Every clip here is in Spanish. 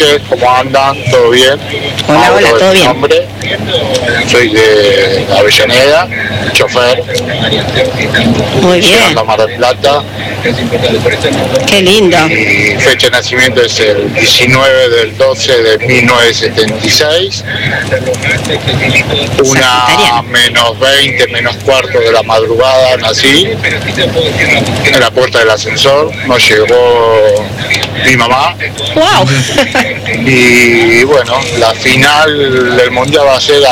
noches, ¿cómo andan? ¿Todo bien? Hola, hola, todo bien. Nombre. Soy de Avellaneda, chofer. Muy bien. Llegando a Mar del Plata. Qué lindo. Mi fecha de nacimiento es el 19 del 12 de 1976. Una menos 20, menos cuarto de la madrugada nací. En la puerta del ascensor nos llegó mi mamá. ¡Wow! Y bueno, la final del mundial va a ser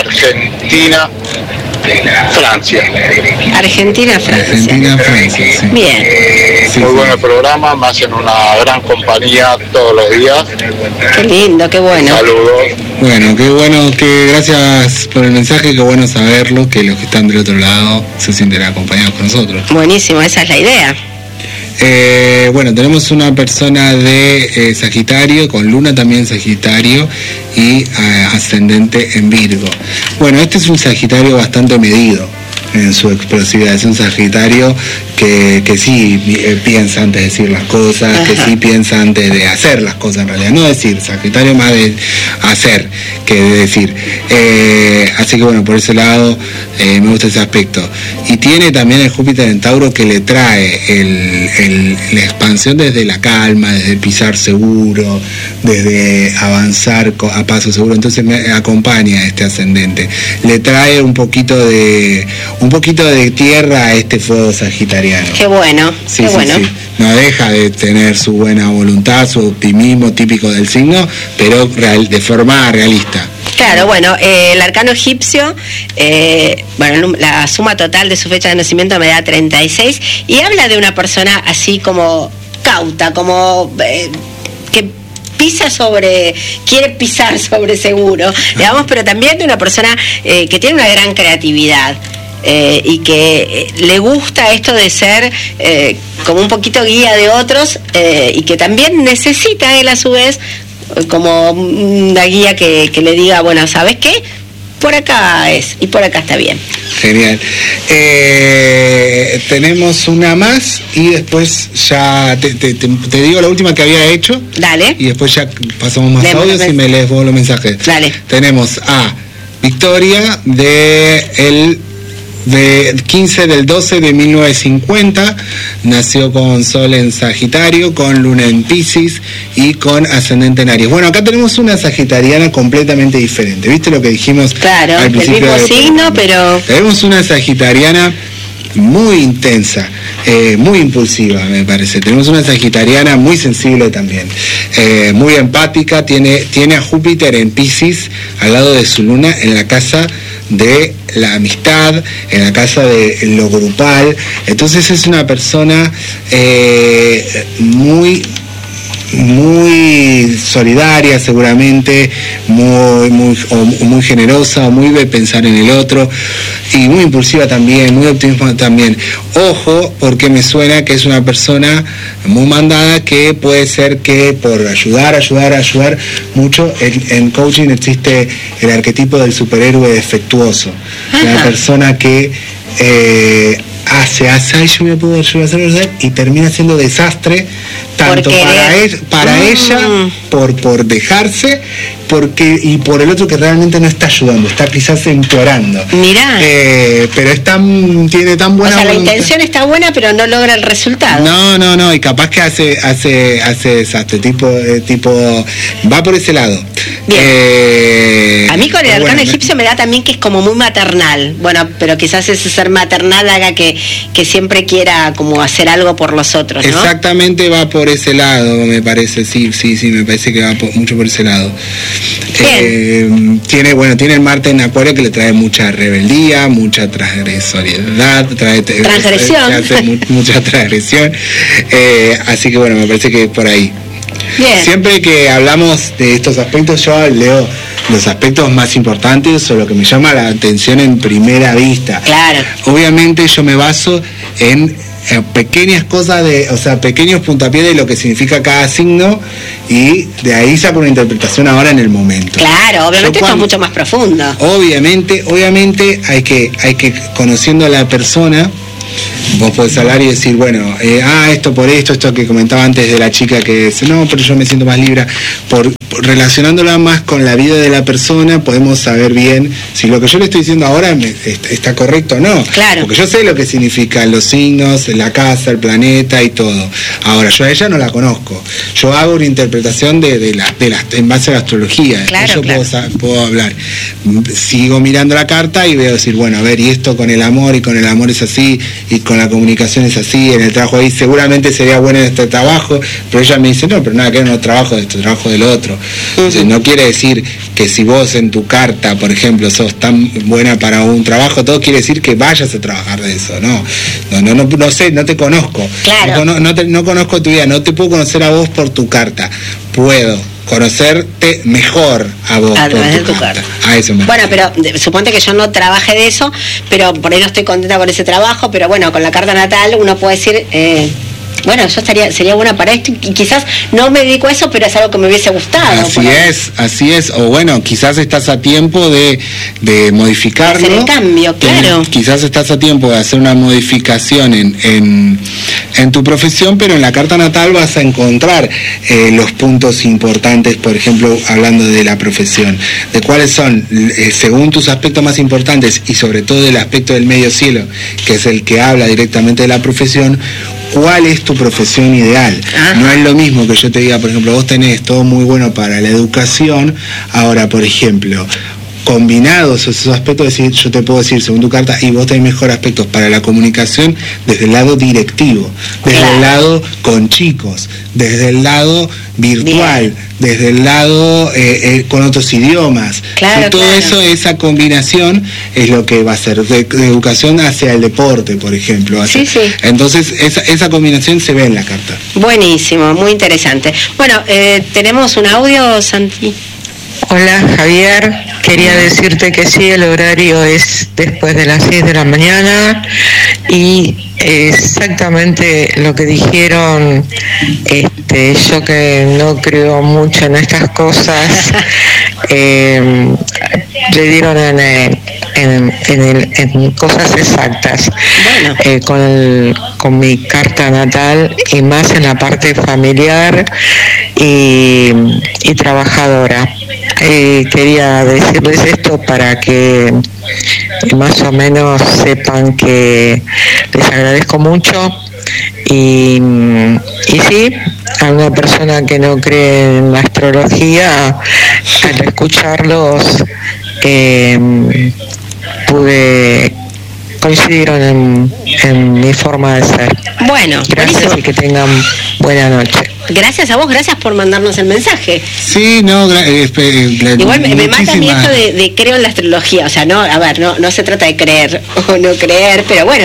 Argentina-Francia. Argentina-Francia. Sí. Bien. Sí, Muy sí. bueno el programa, me hacen una gran compañía todos los días. Qué lindo, qué bueno. Saludos. Bueno, qué bueno, que gracias por el mensaje, qué bueno saberlo, que los que están del otro lado se sienten acompañados con nosotros. Buenísimo, esa es la idea. Bueno, tenemos una persona de Sagitario, con Luna también Sagitario y ascendente en Virgo. Bueno, este es un Sagitario bastante medido en su explosividad, es un Sagitario que sí piensa antes de decir las cosas, Ajá. que sí piensa antes de hacer las cosas en realidad, no decir, Sagitario más de hacer que de decir. Así que bueno, por ese lado me gusta ese aspecto. Y tiene también el Júpiter en Tauro, que le trae la expansión desde la calma, desde pisar seguro, desde avanzar a paso seguro. Entonces me acompaña este ascendente, le trae un poquito de tierra a este fuego sagitariano. Qué bueno, Sí, qué sí, bueno. sí. No deja de tener su buena voluntad, su optimismo típico del signo, pero de forma realista. Claro, bueno, el arcano egipcio, bueno, la suma total de su fecha de nacimiento me da 36 y habla de una persona así como cauta, como que quiere pisar sobre seguro, digamos, pero también de una persona que tiene una gran creatividad. Y que le gusta esto de ser como un poquito guía de otros y que también necesita él a su vez como una guía que le diga, bueno, ¿sabes qué? Por acá es y por acá está bien. Genial. Tenemos una más y después ya te digo la última que había hecho. Dale. Y después ya pasamos más Leemos audios los y me lees vos los mensajes. Dale. Tenemos a Victoria de 15 del 12 de 1950, nació con Sol en Sagitario, con Luna en Piscis y con ascendente en Aries. Bueno, acá tenemos una sagitariana completamente diferente. ¿Viste lo que dijimos? Claro, al el principio mismo del signo, programa? pero... Tenemos una sagitariana muy intensa, muy impulsiva, me parece. Tenemos una sagitariana muy sensible también, muy empática, tiene a Júpiter en Piscis al lado de su luna en la casa de la amistad, en la casa de lo grupal. Entonces es una persona muy solidaria, seguramente, muy generosa, muy de pensar en el otro, y muy impulsiva también, muy optimista también. Ojo, porque me suena que es una persona muy mandada, que puede ser que por ayudar mucho, en coaching existe el arquetipo del superhéroe defectuoso. La persona que hace, ay, yo voy a hacer, y termina siendo desastre, tanto para ella, por dejarse, y por el otro que realmente no está ayudando, está quizás empeorando. Mirá. Pero tiene tan buena O sea, la voluntad. intención está buena, pero no logra el resultado. No, y capaz que hace desastre, tipo, va por ese lado. Bien. A mí con el arcano bueno, egipcio me da también que es como muy maternal. Bueno, pero quizás ese ser maternal haga que siempre quiera como hacer algo por los otros, ¿no? Exactamente, va por ese lado, me parece, sí, me parece que va mucho por ese lado. Tiene el Marte en Acuario, que le trae mucha rebeldía, mucha transgresoriedad, transgresión. Mucha transgresión, así que bueno, me parece que por ahí. Bien. Siempre que hablamos de estos aspectos, yo leo los aspectos más importantes o lo que me llama la atención en primera vista. Claro. Obviamente yo me baso en pequeñas cosas, pequeños puntapiés de lo que significa cada signo, y de ahí saco una interpretación ahora en el momento. Claro, obviamente esto es mucho más profundo. Obviamente hay que conociendo a la persona, vos podés hablar y decir, bueno, esto por esto que comentaba antes de la chica que dice, no, pero yo me siento más libre. Relacionándola más con la vida de la persona, podemos saber bien si lo que yo le estoy diciendo ahora está correcto o no. Claro. Porque yo sé lo que significan los signos, la casa, el planeta y todo. Ahora, yo a ella no la conozco. Yo hago una interpretación en base a la astrología. Claro, yo claro. puedo hablar. Sigo mirando la carta y veo decir, bueno, a ver, y esto con el amor, y con el amor es así, y con la comunicación es así, en el trabajo ahí seguramente sería bueno en este trabajo, pero ella me dice, no, pero nada que ver, no trabajo de esto, trabajo del otro. Entonces, no quiere decir que si vos en tu carta, por ejemplo, sos tan buena para un trabajo, todo quiere decir que vayas a trabajar de eso, no sé, no te conozco. Claro. No conozco tu vida, no te puedo conocer a vos por tu carta. Puedo conocerte mejor a vos a por través de tu tu carta. carta. A eso me Bueno, pero suponte que yo no trabaje de eso, pero por ahí no estoy contenta con ese trabajo, pero bueno, con la carta natal uno puede decir, bueno, yo sería buena para esto, y quizás no me dedico a eso, pero es algo que me hubiese gustado. Así es, o bueno, quizás estás a tiempo de modificarlo. Hacer el cambio, claro. Quizás estás a tiempo de hacer una modificación en tu profesión, pero en la carta natal vas a encontrar los puntos importantes, por ejemplo, hablando de la profesión, de cuáles son, según tus aspectos más importantes, y sobre todo el aspecto del medio cielo, que es el que habla directamente de la profesión, cuál es tu profesión ideal. Ajá. No es lo mismo que yo te diga, por ejemplo, vos tenés todo muy bueno para la educación, ahora, por ejemplo, combinados esos aspectos, yo te puedo decir, según tu carta, y vos tenés mejor aspectos para la comunicación desde el lado directivo, desde el lado con chicos, desde el lado virtual, desde el lado con otros idiomas. Claro, todo eso, esa combinación es lo que va a ser de educación hacia el deporte, por ejemplo. Sí. Entonces, esa combinación se ve en la carta. Buenísimo, muy interesante. Bueno, tenemos un audio, Santi. Hola Javier, quería decirte que sí, el horario es después de las 6 de la mañana y exactamente lo que dijeron, yo que no creo mucho en estas cosas, le dieron en cosas exactas. Bueno. Con mi carta natal y más en la parte familiar y trabajadora. Quería decirles esto para que más o menos sepan que les agradezco mucho y sí, a una persona que no cree en la astrología, al escucharlos coincidieron en mi forma de ser. Bueno, gracias buenísimo. Y que tengan buena noche. Gracias a vos, gracias por mandarnos el mensaje. Sí, no, igual me mata a mí esto de creo en la astrología, o sea, no, a ver, no se trata de creer o no creer, pero bueno.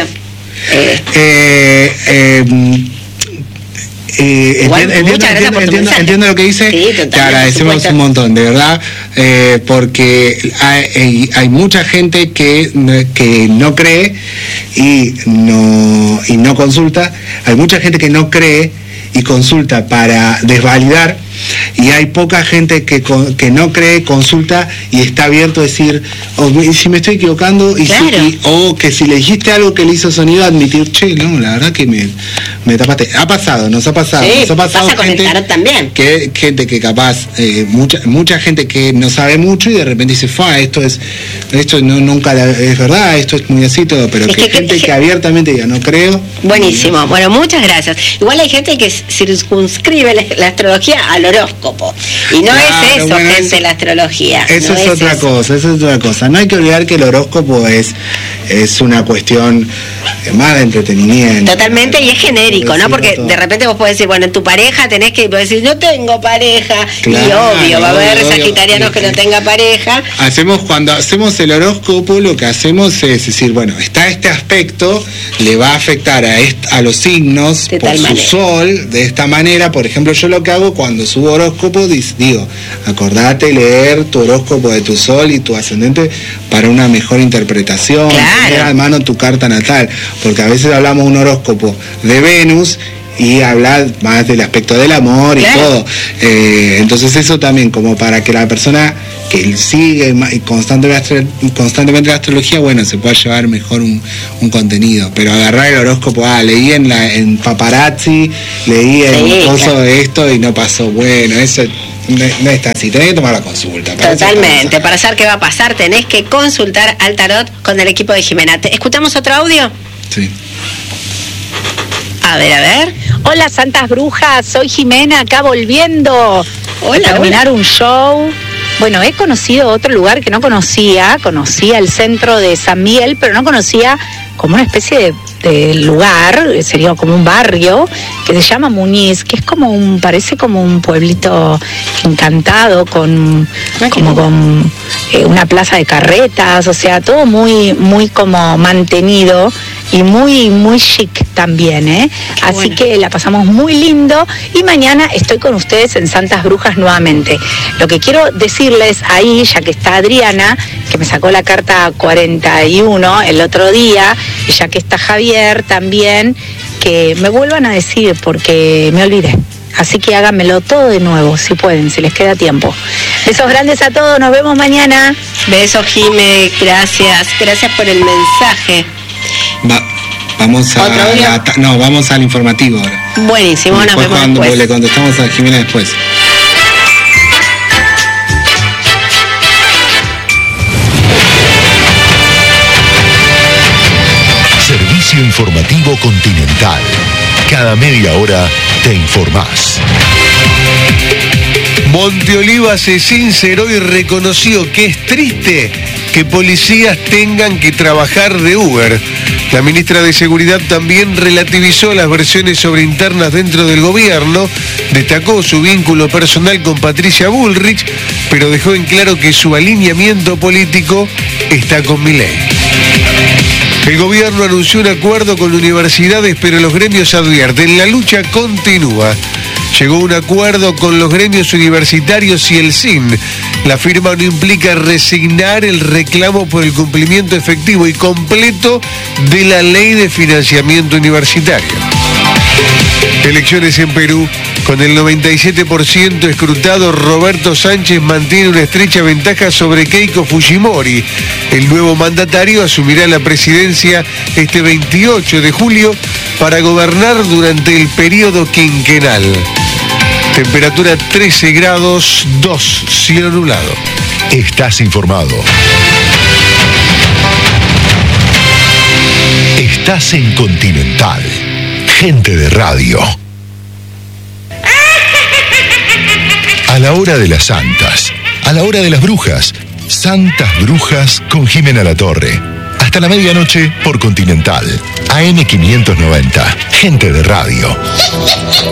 Entiendo lo que dice, sí, te agradecemos un montón, de verdad, porque hay mucha gente que no cree y no consulta, hay mucha gente que no cree y consulta para desvalidar, y hay poca gente que no cree, consulta y está abierto a decir, si me estoy equivocando, o que si le dijiste algo que le hizo sonido, admitir, no, la verdad que me tapaste. Nos ha pasado pasa con gente, el tarot también. Gente que capaz, mucha gente que no sabe mucho y de repente dice, esto nunca es verdad, esto es muy así todo, pero que gente que abiertamente diga, no creo. Buenísimo, bueno, muchas gracias. Igual hay gente que circunscribe la astrología al horóscopo, y no es eso, bueno, gente, la astrología. Eso es otra cosa. No hay que olvidar que el horóscopo es una cuestión más de entretenimiento. Totalmente, y es genérico, ¿no? Porque de repente vos podés decir, bueno, en tu pareja tenés que decir, no tengo pareja, claro, y obvio, va a haber sagitarianos que no tengan pareja. Cuando hacemos el horóscopo, lo que hacemos es decir, bueno, está este aspecto, le va a afectar a los signos por su sol, de esta manera. Por ejemplo, yo lo que hago cuando subo horóscopo, digo, acordate leer tu horóscopo de tu sol y tu ascendente para una mejor interpretación, tener a mano tu carta natal, porque a veces hablamos de un horóscopo de Venus y habla más del aspecto del amor, claro, y todo. Entonces eso también, como para que la persona que sigue constantemente la astrología, bueno, se pueda llevar mejor un contenido. Pero agarrar el horóscopo, leí en Paparazzi, leí en coso de esto y no pasó. Bueno, eso no está así, tenés que tomar la consulta. Totalmente, para saber qué va a pasar tenés que consultar al tarot con el equipo de Jimena. ¿Escuchamos otro audio? Sí. A ver. Hola, santas brujas, soy Jimena, acá volviendo. Hola, a terminar un show. Bueno, he conocido otro lugar que no conocía el centro de San Miguel, pero no conocía como una especie de lugar, sería como un barrio, que se llama Muñiz, que es parece como un pueblito encantado, con una plaza de carretas, o sea, todo muy, muy como mantenido y muy, muy chic también, Así bueno, que la pasamos muy lindo y mañana estoy con ustedes en Santas Brujas nuevamente. Lo que quiero decirles ahí, ya que está Adriana, que me sacó la carta 41 el otro día, y ya que está Javier también, que me vuelvan a decir porque me olvidé. Así que háganmelo todo de nuevo, si pueden, si les queda tiempo. Besos grandes a todos, nos vemos mañana. Besos, Jime, gracias por el mensaje. Vamos al informativo ahora. Buenísimo, nos vemos después. Le contestamos a Jimena después. Servicio informativo Continental. Cada media hora te informás. Monteoliva se sinceró y reconoció que es triste que policías tengan que trabajar de Uber. La ministra de Seguridad también relativizó las versiones sobre internas dentro del gobierno, destacó su vínculo personal con Patricia Bullrich, pero dejó en claro que su alineamiento político está con Milei. El gobierno anunció un acuerdo con universidades, pero los gremios advierten, la lucha continúa. Llegó a un acuerdo con los gremios universitarios y el SIN. La firma no implica resignar el reclamo por el cumplimiento efectivo y completo de la ley de financiamiento universitario. Elecciones en Perú. Con el 97% escrutado, Roberto Sánchez mantiene una estrecha ventaja sobre Keiko Fujimori. El nuevo mandatario asumirá la presidencia este 28 de julio para gobernar durante el periodo quinquenal. Temperatura 13 grados 2, cielo nublado. Estás informado. Estás en Continental. Gente de radio. A la hora de las santas, a la hora de las brujas, Santas Brujas con Jimena Latorre. Hasta la medianoche por Continental, AM 590, Gente de radio.